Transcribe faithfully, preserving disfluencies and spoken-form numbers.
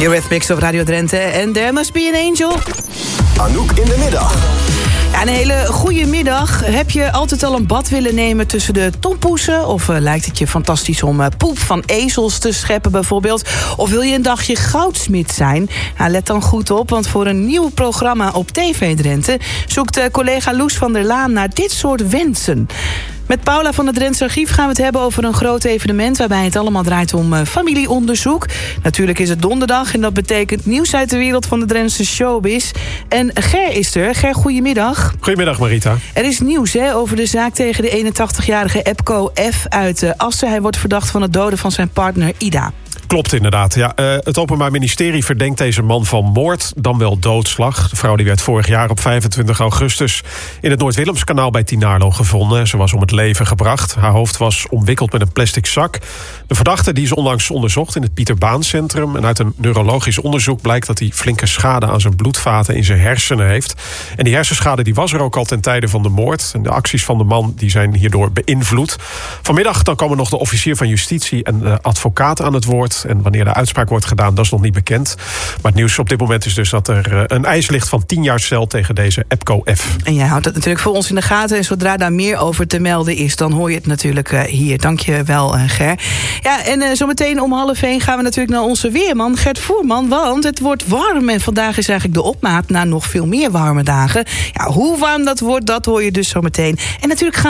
Eurythmics op Radio Drenthe en There Must Be an Angel. Anouk in de middag. Ja, een hele goede middag. Heb je altijd al een bad willen nemen tussen de tompoesen? Of uh, lijkt het je fantastisch om uh, poep van ezels te scheppen bijvoorbeeld? Of wil je een dagje goudsmid zijn? Nou, let dan goed op, want voor een nieuw programma op T V Drenthe zoekt uh, collega Loes van der Laan naar dit soort wensen. Met Paula van het Drentse Archief gaan we het hebben over een groot evenement waarbij het allemaal draait om uh, familieonderzoek. Natuurlijk is het donderdag en dat betekent nieuws uit de wereld van de Drentse showbiz. En Ger is er. Ger, goedemiddag. Goedemiddag, Marita. Er is nieuws hè, over de zaak tegen de eenentachtigjarige Epco F. uit uh, Assen. Hij wordt verdacht van het doden van zijn partner Ida. Klopt inderdaad. Ja, uh, het Openbaar Ministerie verdenkt deze man van moord, dan wel doodslag. De vrouw die werd vorig jaar op vijfentwintig augustus... in het Noord-Willemskanaal bij Tinarlo gevonden. Ze was om het leven gebracht. Haar hoofd was omwikkeld met een plastic zak. De verdachte die is onlangs onderzocht in het Pieter Baan Centrum. En uit een neurologisch onderzoek blijkt dat hij flinke schade aan zijn bloedvaten in zijn hersenen heeft. En die hersenschade die was er ook al ten tijde van de moord. En de acties van de man die zijn hierdoor beïnvloed. Vanmiddag dan komen nog de officier van justitie en de advocaat aan het woord. En wanneer de uitspraak wordt gedaan, dat is nog niet bekend. Maar het nieuws op dit moment is dus dat er een eis ligt van tien jaar cel tegen deze Epco F. En jij houdt het natuurlijk voor ons in de gaten. En zodra daar meer over te melden is, dan hoor je het natuurlijk uh, hier. Dank je wel, uh, Ger. Ja, en uh, zometeen om half één gaan we natuurlijk naar onze weerman Gert Voerman. Want het wordt warm en vandaag is eigenlijk de opmaat naar nog veel meer warme dagen. Ja, hoe warm dat wordt, dat hoor je dus zometeen. En natuurlijk gaan